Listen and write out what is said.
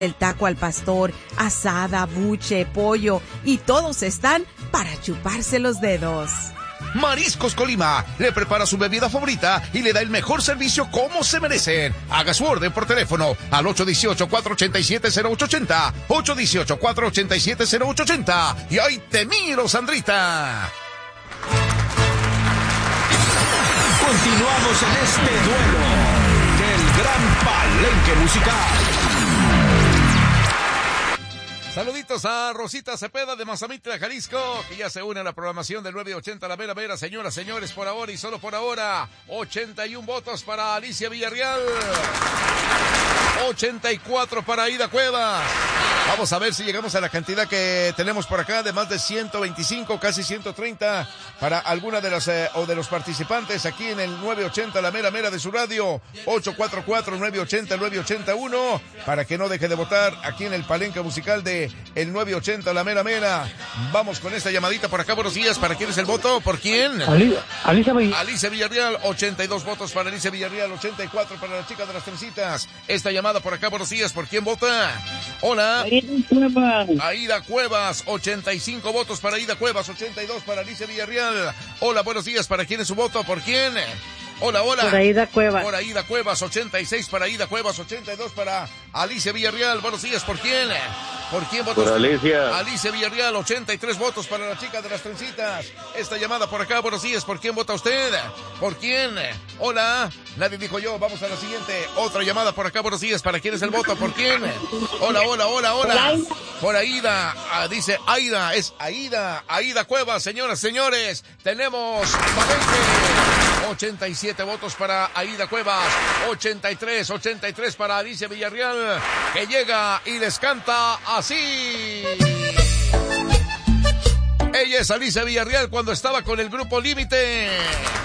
el taco al pastor, asada, buche, pollo y todos están para chuparse los dedos. Mariscos Colima le prepara su bebida favorita y le da el mejor servicio como se merecen. Haga su orden por teléfono al 818-487-0880, 818-487-0880. Y ahí te miro, Sandrita. Continuamos en este duelo del Gran Palenque Musical. Saluditos a Rosita Cepeda de Mazamitla, Jalisco, que ya se une a la programación del 980 La Mera Mera. Señoras, señores, por ahora y solo por ahora, 81 votos para Alicia Villarreal, 84 para Aida Cuevas. Vamos a ver si llegamos a la cantidad que tenemos por acá, de más de 125, casi 130, para alguna de las o de los participantes aquí en el 980 La Mera Mera de su radio, 844-980-981, para que no deje de votar aquí en el Palenque Musical de el 980 La Mera Mera. Vamos con esta llamadita por acá. Buenos días. ¿Para quién es el voto? ¿Por quién? Alicia Villarreal. 82 votos para Alicia Villarreal, 84 para la chica de las trencitas. Esta llamada por acá. Buenos días. ¿Por quién vota? Hola. Aida Cuevas. 85 votos para Aida Cuevas, 82 para Alicia Villarreal. Hola, buenos días. ¿Para quién es su voto? ¿Por quién? Hola, hola. Por Aida Cuevas. Por Aida Cuevas, 86 para Aida Cuevas, 82 para Alicia Villarreal. Buenos días. ¿Por quién? ¿Por quién votó? Por Alicia. Alicia Villarreal, 83 votos para la chica de las trencitas. Esta llamada por acá. Buenos días. ¿Por quién vota usted? ¿Por quién? Hola. Nadie dijo yo. Vamos a la siguiente. Otra llamada por acá. Buenos días. ¿Para quién es el voto? ¿Por quién? Hola, hola, hola, hola. Por Aida. Dice Aida. Es Aida. Aida Cuevas. Señoras, señores. Tenemos 87 votos para Aida Cuevas, 83 para Alicia Villarreal, que llega y les canta así. Ella es Alicia Villarreal cuando estaba con el grupo Límite.